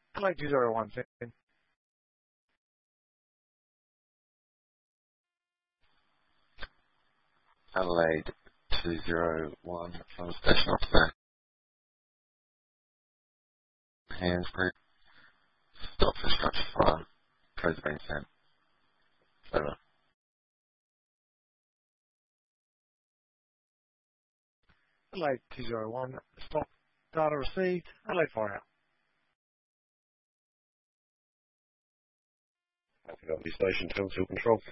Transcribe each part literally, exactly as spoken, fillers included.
Adelaide two zero one, send. Adelaide two zero one from station officer. Hands group. Stop for structure fire. Codes have been sent. Over. Adelaide two zero one, stop. Data received. Adelaide fire out. Happy Valley Station, Townsville Control.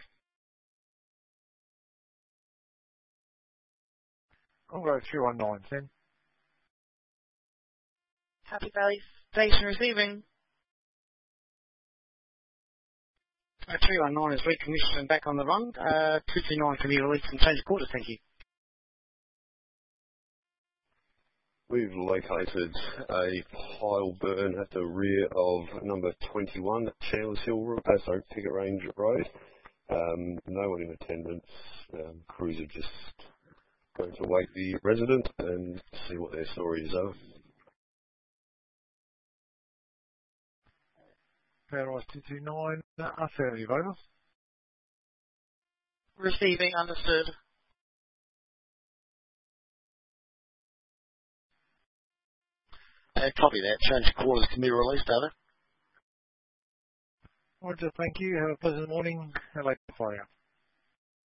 Congo three one nine, send. Happy Valley Station receiving. Uh, three one nine is recommissioned and back on the run. Uh, two two nine can be released and change quarters, thank you. We've located a pile burn at the rear of number twenty-one, Chandler's Hill Road, uh, sorry, Picket Range Road. Um, no one in attendance. Um, crews are just going to wake the resident and see what their stories are. Paradise two two nine, affirmative, over. Receiving, understood. Uh, copy that. Change quarters can be released, over. Roger, thank you. Have a pleasant morning. Adelaide fire out.